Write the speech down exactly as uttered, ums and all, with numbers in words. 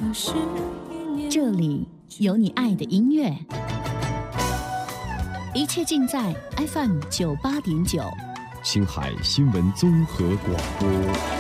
这里有你爱的音乐，一切尽在 F M 九八点九， 星海新闻综合广播。